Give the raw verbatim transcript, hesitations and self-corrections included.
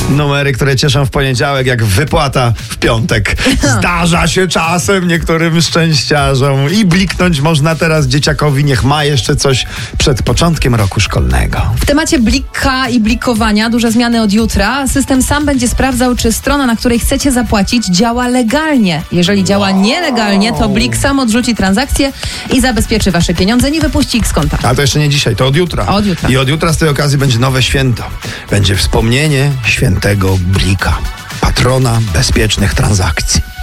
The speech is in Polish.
Numery, które cieszą w poniedziałek, jak wypłata w piątek. Zdarza się czasem niektórym szczęściarzom i bliknąć można teraz dzieciakowi, niech ma jeszcze coś przed początkiem roku szkolnego. W temacie blika i blikowania duże zmiany od jutra. System sam będzie sprawdzał, czy strona, na której chcecie zapłacić, działa legalnie. Jeżeli działa nielegalnie, to blik sam odrzuci transakcję i zabezpieczy wasze pieniądze, nie wypuści ich z konta. Ale to jeszcze nie dzisiaj, to od jutra. Od jutra. I od jutra z tej okazji będzie nowe święto. Będzie wspomnienie świętego Blika, patrona bezpiecznych transakcji.